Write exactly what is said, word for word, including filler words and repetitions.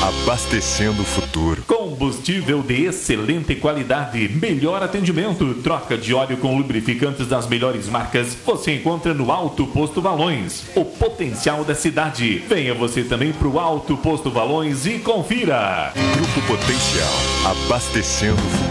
abastecendo o futuro. Combustível de excelente qualidade, melhor atendimento, troca de óleo com lubrificantes das melhores marcas, você encontra no Alto Posto Valões, o potencial da cidade. Venha você também para o Alto Posto Valões e confira. Grupo Potencial, abastecendo o futuro.